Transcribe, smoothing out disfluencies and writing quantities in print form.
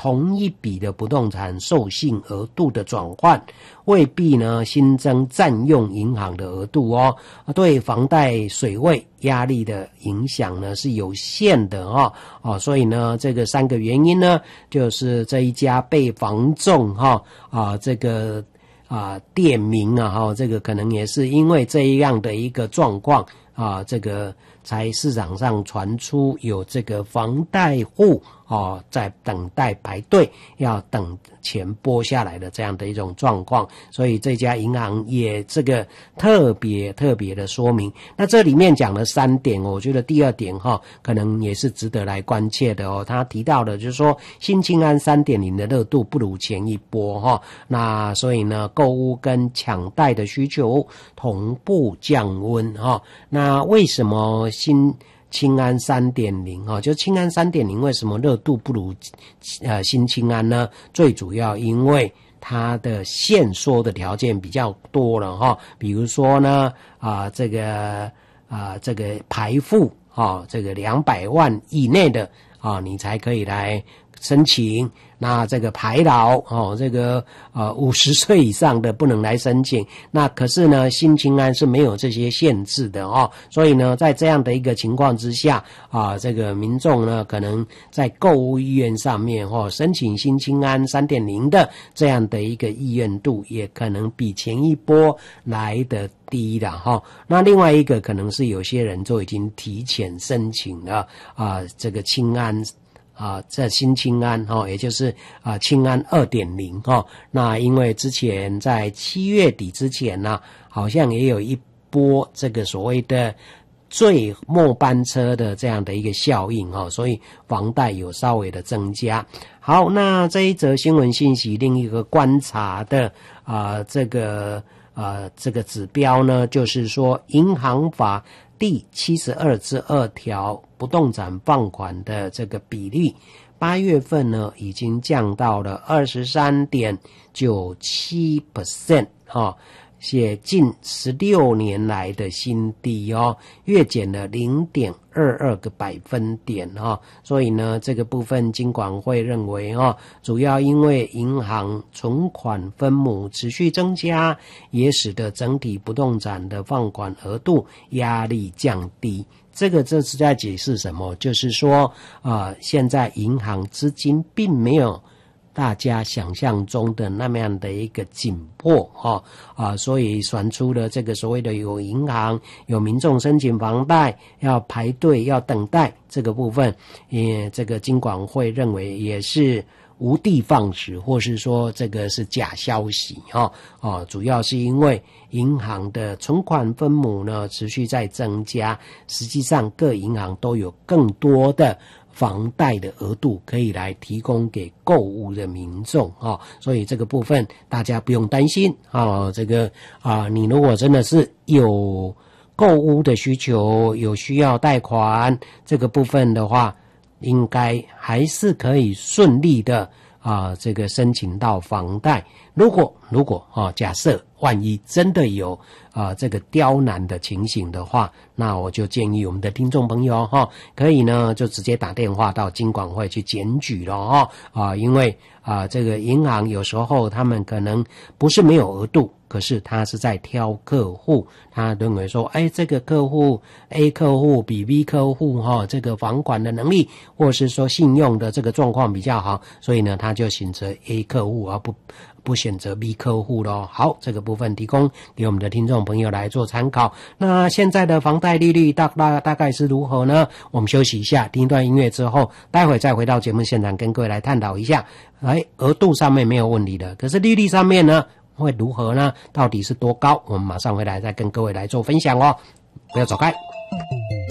同一笔的不动产授信额度的转换，未必呢新增占用银行的额度哦，对房贷水位压力的影响呢是有限的所以呢这个3个原因呢，就是这一家被房仲这个店名这个可能也是因为这样的一个状况这个才市场上传出有这个房贷户在等待排队要等钱拨下来的这样的一种状况，所以这家银行也这个特别的说明。那这里面讲了3点，我觉得第2点可能也是值得来关切的他提到的就是说新青安 3.0 的热度不如前一波那所以呢购屋跟抢贷的需求同步降温那为什么新青安 3.0 就青安 3.0 为什么热度不如新青安呢？最主要因为它的限缩的条件比较多了比如说呢这个排富这个200万以内的你才可以来申请，那这个排老这个50岁以上的不能来申请。那可是呢新青安是没有这些限制的所以呢在这样的一个情况之下这个民众呢可能在购物意愿上面申请新青安 3.0 的这样的一个意愿度也可能比前一波来的低了那另外一个可能是有些人就已经提前申请了这个青安这新青安也就是青安 2.0 那因为之前在7月底之前呢好像也有一波这个所谓的最末班车的这样的一个效应所以房贷有稍微的增加。好，那这一则新闻信息另一个观察的这个指标呢，就是说银行法第72之2条不动产放款的这个比例，8月份呢已经降到了 23.97% 写近16年来的新低月减了 0.22 个百分点所以呢这个部分金管会认为主要因为银行存款分母持续增加，也使得整体不动产的放款额度压力降低。这是在解释什么？就是说现在银行资金并没有大家想象中的那么样的一个紧迫所以传出了这个所谓的有银行有民众申请房贷要排队要等待这个部分，这个金管会认为也是无的放矢，或是说这个是假消息主要是因为银行的存款分母呢持续在增加，实际上各银行都有更多的房贷的额度可以来提供给购物的民众所以这个部分大家不用担心这个你如果真的是有购物的需求，有需要贷款这个部分的话，应该还是可以顺利的这个申请到房贷。如果假设万一真的有这个刁难的情形的话，那我就建议我们的听众朋友可以呢就直接打电话到金管会去检举了因为这个银行有时候他们可能不是没有额度，可是他是在挑客户，他认为说这个客户 A 客户比 B 客户这个房款的能力或是说信用的这个状况比较好，所以呢他就选择 A 客户而不选择 B 客户咯。好，这个部分提供给我们的听众朋友来做参考。那现在的房贷利率大概是如何呢？我们休息一下，听一段音乐之后，待会再回到节目现场跟各位来探讨一下。额度上面没有问题的，可是利率上面呢会如何呢？到底是多高？我们马上回来再跟各位来做分享不要走开。